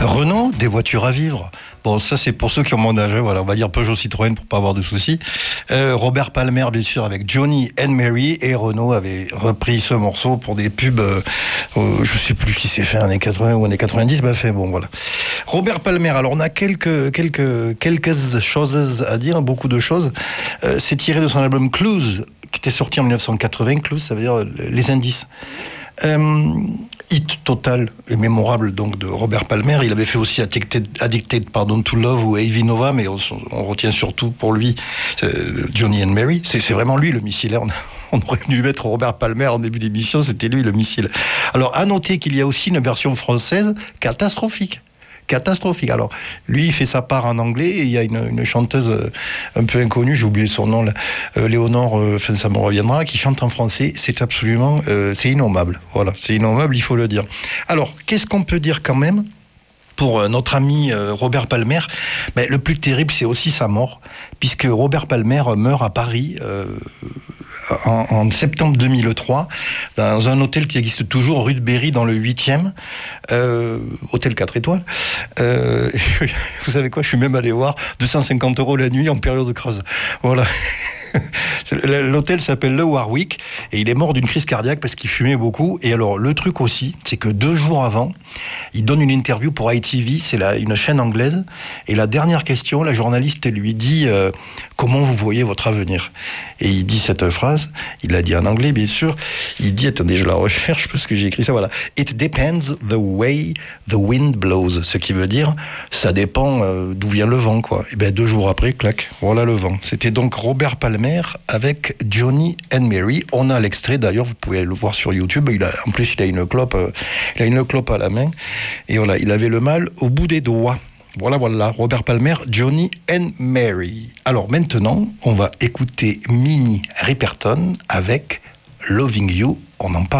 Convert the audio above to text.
Renault, des voitures à vivre. Bon, ça c'est pour ceux qui ont mon âge, voilà, on va dire Peugeot Citroën pour pas avoir de soucis. Robert Palmer, bien sûr, avec Johnny and Mary, et Renault avait repris ce morceau pour des pubs, je sais plus si c'est fait années 80 ou années 90, bah fait, bon, voilà. Robert Palmer, alors on a quelques choses à dire, beaucoup de choses. C'est tiré de son album Clues, qui était sorti en 1980, Clues, ça veut dire les indices. Hit total et mémorable donc de Robert Palmer. Il avait fait aussi Addicted to Love ou Heavy Nova, mais on retient surtout pour lui Johnny and Mary. C'est vraiment lui le missile. On aurait dû mettre Robert Palmer en début d'émission, c'était lui le missile. Alors à noter qu'il y a aussi une version française catastrophique. Alors, lui, il fait sa part en anglais, et il y a une chanteuse un peu inconnue, j'ai oublié son nom, là, Léonore, ça me reviendra, qui chante en français. C'est absolument, c'est innommable. Voilà, c'est innommable, il faut le dire. Alors, qu'est-ce qu'on peut dire quand même pour notre ami Robert Palmer? Le plus terrible, c'est aussi sa mort, puisque Robert Palmer meurt à Paris en septembre 2003, dans un hôtel qui existe toujours, rue de Berry, dans le 8e, hôtel 4 étoiles. Vous savez quoi, je suis même allé voir, 250 € la nuit en période creuse. Voilà. L'hôtel s'appelle le Warwick, et il est mort d'une crise cardiaque parce qu'il fumait beaucoup. Et alors, le truc aussi, c'est que 2 jours avant, il donne une interview pour ITV, c'est une chaîne anglaise, et la dernière question, la journaliste lui dit comment vous voyez votre avenir? Et il dit cette phrase, il l'a dit en anglais bien sûr, il dit, attendez, je la recherche parce que j'ai écrit ça, voilà. It depends the way the wind blows, ce qui veut dire, ça dépend d'où vient le vent, quoi. Et 2 jours après, clac, voilà le vent. C'était donc Robert Palmer avec Johnny and Mary. On a l'extrait d'ailleurs, vous pouvez le voir sur YouTube. En plus, il a une clope à la main. Et voilà, il avait le mal au bout des doigts. Voilà, Robert Palmer, Johnny and Mary. Alors maintenant, on va écouter Minnie Riperton avec Loving You. On en parle.